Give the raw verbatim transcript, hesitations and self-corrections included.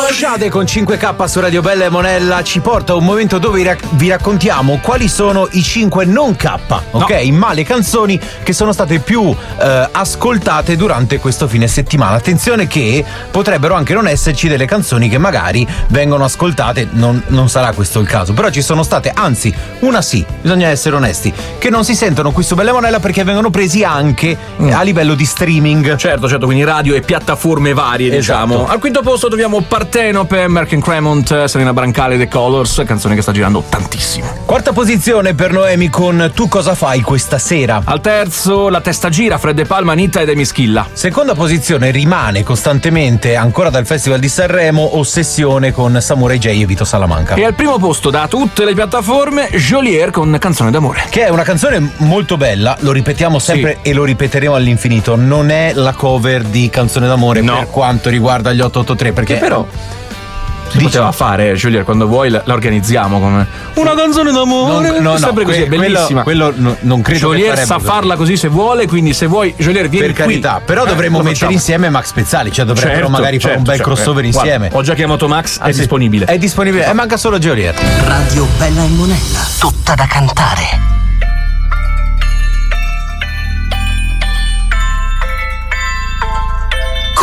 Shade con cinque K su Radio Bella e Monella ci porta a un momento dove vi, rac- vi raccontiamo quali sono i cinque non K, ok? No. Ma le canzoni che sono state più eh, ascoltate durante questo fine settimana. Attenzione che potrebbero anche non esserci delle canzoni che magari vengono ascoltate, non, non sarà questo il caso, però ci sono state, anzi una sì, bisogna essere onesti, che non si sentono qui su Bella e Monella perché vengono presi anche mm. a livello di streaming. Certo, certo, quindi radio e piattaforme varie, esatto. Diciamo. Al quinto posto troviamo Partenope, Merck Cremont, Serena Brancale, The Colors, canzone che sta girando tantissimo. Quarta posizione per Noemi con Tu cosa fai questa sera. Al terzo La testa gira, Fred De Palma, Anita ed Emischilla. Seconda posizione rimane costantemente ancora dal Festival di Sanremo Ossessione con Samurai J e Vito Salamanca. E al primo posto da tutte le piattaforme Jolier con Canzone d'amore, che è una canzone molto bella, lo ripetiamo sempre sì. E lo ripeteremo all'infinito. Non è la cover di Canzone d'amore, no. Per quanto riguarda gli otto otto tre, perché che però si Dici... poteva fare, Jolier, quando vuoi la, la organizziamo come una canzone d'amore. Non, no, è sempre no, così, que- è bellissima. Quello, quello no, non credo Jolier che sa così. Farla così se vuole, quindi se vuoi, Jolier, vieni per carità, qui. però eh, dovremmo mettere facciamo. insieme Max Pezzali, cioè dovrebbero certo, magari certo, fare un bel certo, crossover certo. insieme. Guarda, ho già chiamato Max, ah, è sì. disponibile. È disponibile, e manca solo Jolier. Radio Bella e Monella, tutta da cantare.